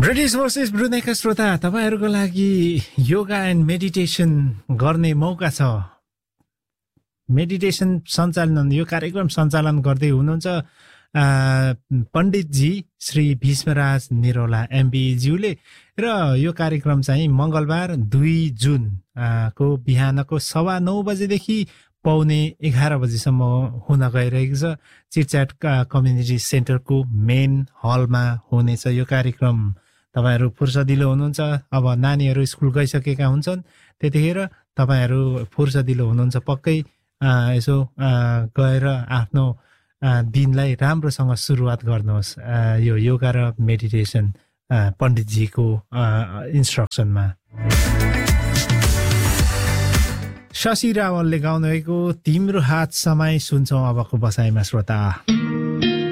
British versus ब्रुनेका श्रोता तपाईहरुको लागि योगा एन्ड मेडिटेसन गर्ने मौका छ। मेडिटेसन सञ्चालन यो कार्यक्रम सञ्चालन गर्दै हुनुहुन्छ पण्डितजी श्री भीष्मराज निरोला एमबी ज्यूले र यो कार्यक्रम चाहिँ मंगलबार 2 जुन को बिहानको 9:15 बजेदेखि पौने 11 बजेसम्म हुन गइरहेको छ। चिटच्याट कम्युनिटी सेन्टरको मेन हलमा हुनेछ यो कार्यक्रम। तपाईहरु फुर्सदिलो हुनुहुन्छ, अब नानीहरु स्कुल गइसकेका हुन्छन्, त्यतिखेर तपाईहरु फुर्सदिलो हुनुहुन्छ पक्कै यसो गएर आफ्नो दिनलाई राम्रोसँग सुरुवात गर्नुहोस् यो योगा र मेडिटेसन पण्डितजीको इन्स्ट्रक्सनमा। शशि रावलले गाउनुभएको तिम्रो हात समाई सुन्छौं अबको बसाइमा श्रोता।